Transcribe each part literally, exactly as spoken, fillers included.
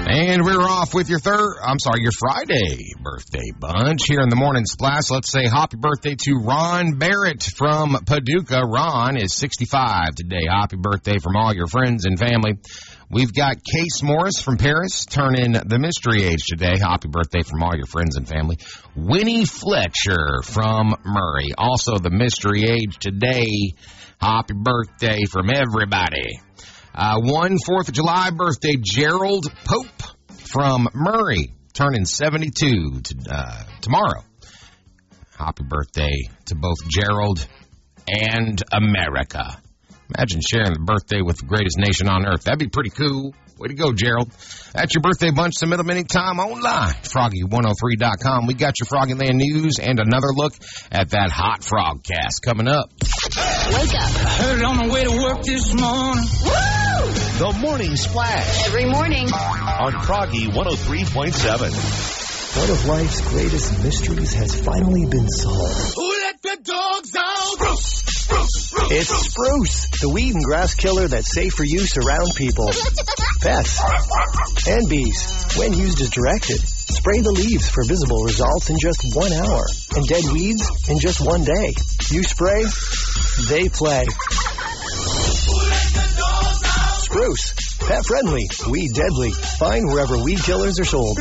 And we're off with your third, I'm sorry, your Friday birthday bunch here in the Morning Splash. Let's say happy birthday to Ron Barrett from Paducah. Ron is sixty-five today. Happy birthday from all your friends and family. We've got Case Morris from Paris turning the mystery age today. Happy birthday from all your friends and family. Winnie Fletcher from Murray, also the mystery age today. Happy birthday from everybody. Uh, one fourth of July birthday, Gerald Pope from Murray, turning seventy-two to, uh, tomorrow. Happy birthday to both Gerald and America. Imagine sharing the birthday with the greatest nation on earth. That'd be pretty cool. Way to go, Gerald. That's your birthday bunch. Submit them anytime online. Froggy one oh three dot com. We got your Froggyland news and another look at that hot frog cast coming up. Wake up. I heard it on the way to work this morning. Woo! The Morning Splash. Every morning. On Froggy one oh three point seven. One of life's greatest mysteries has finally been solved. Who let the dogs out? Spruce, spruce, spruce. It's Spruce, the weed and grass killer that's safe for use around people, pets, and bees. When used as directed, spray the leaves for visible results in just one hour, and dead weeds in just one day. You spray, they play. Who let the dogs out? Spruce, pet friendly, weed deadly. Find wherever weed killers are sold.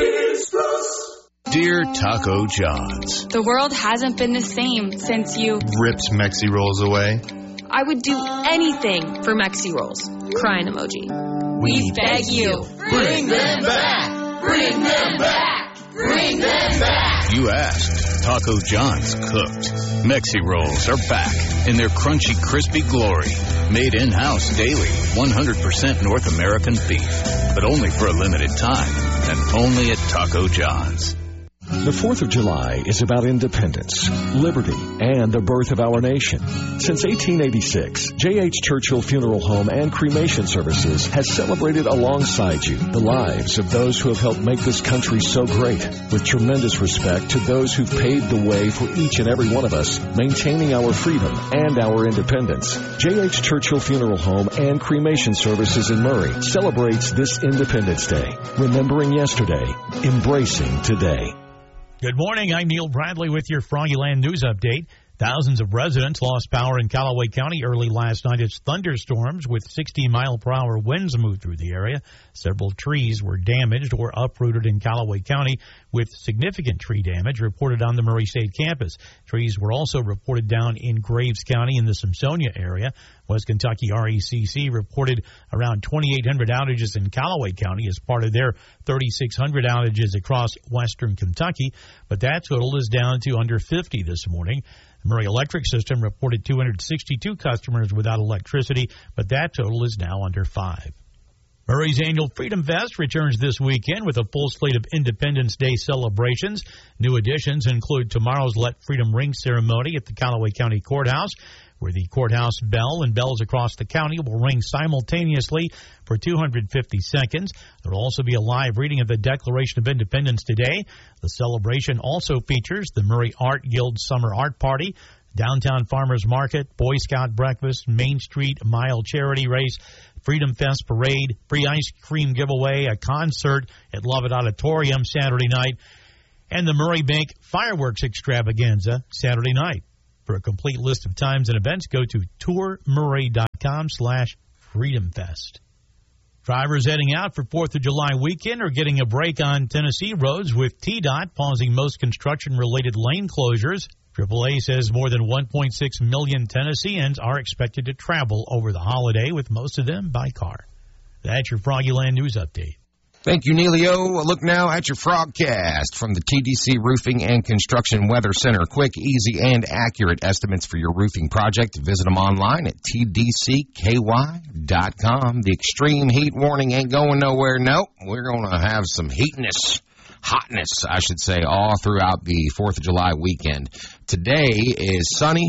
Dear Taco John's. The world hasn't been the same since you ripped Mexi Rolls away. I would do anything for Mexi Rolls. Crying emoji. We, we beg you. Bring them back. Bring them back. Bring them back. You asked. Taco John's cooked. Mexi Rolls are back in their crunchy, crispy glory. Made in-house daily. one hundred percent North American beef. But only for a limited time. And only at Taco John's. The fourth of July is about independence, liberty, and the birth of our nation. Since eighteen eighty-six, J H. Churchill Funeral Home and Cremation Services has celebrated alongside you the lives of those who have helped make this country so great, with tremendous respect to those who've paved the way for each and every one of us, maintaining our freedom and our independence. J H. Churchill Funeral Home and Cremation Services in Murray celebrates this Independence Day, remembering yesterday, embracing today. Good morning. I'm Neil Bradley with your Froggyland News Update. Thousands of residents lost power in Callaway County early last night as thunderstorms with sixty mile per hour winds moved through the area. Several trees were damaged or uprooted in Callaway County, with significant tree damage reported on the Murray State campus. Trees were also reported down in Graves County in the Simpsonia area. West Kentucky R E C C reported around twenty-eight hundred outages in Callaway County as part of their thirty-six hundred outages across western Kentucky, but that total is down to under fifty this morning. The Murray Electric System reported two hundred sixty-two customers without electricity, but that total is now under five. Murray's annual Freedom Fest returns this weekend with a full slate of Independence Day celebrations. New additions include tomorrow's Let Freedom Ring ceremony at the Callaway County Courthouse, where the courthouse bell and bells across the county will ring simultaneously for two hundred fifty seconds. There will also be a live reading of the Declaration of Independence today. The celebration also features the Murray Art Guild Summer Art Party, Downtown Farmers Market, Boy Scout Breakfast, Main Street Mile Charity Race, Freedom Fest Parade, free ice cream giveaway, a concert at Lovett Auditorium Saturday night, and the Murray Bank Fireworks Extravaganza Saturday night. For a complete list of times and events, go to tourmurray.com slash freedomfest. Drivers heading out for fourth of July weekend are getting a break on Tennessee roads, with T DOT pausing most construction-related lane closures. triple A says more than one point six million Tennesseans are expected to travel over the holiday, with most of them by car. That's your Froggyland News Update. Thank you, Neilio. A look now at your Frogcast from the T D C Roofing and Construction Weather Center. Quick, easy, and accurate estimates for your roofing project. Visit them online at T D C K Y dot com. The extreme heat warning ain't going nowhere. Nope. We're going to have some heatness, hotness, I should say, all throughout the fourth of July weekend. Today is sunny.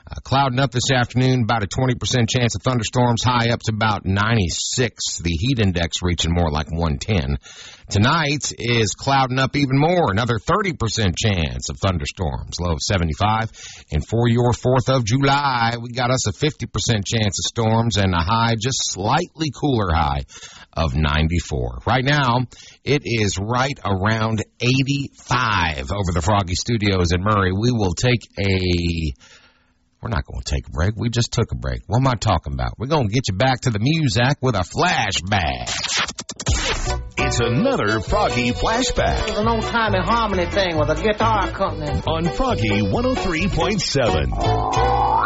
Uh, clouding up this afternoon, about a twenty percent chance of thunderstorms, high up to about ninety-six. The heat index reaching more like one ten. Tonight is clouding up even more, another thirty percent chance of thunderstorms, low of seventy-five. And for your fourth of July, we got us a fifty percent chance of storms and a high, just slightly cooler high of ninety-four. Right now, it is right around eighty-five over the Froggy Studios in Murray. We will take a... We're not going to take a break. We just took a break. What am I talking about? We're going to get you back to the Muzak with a flashback. It's another Froggy Flashback. It's an old-timey harmony thing with a guitar company. On Froggy one oh three point seven.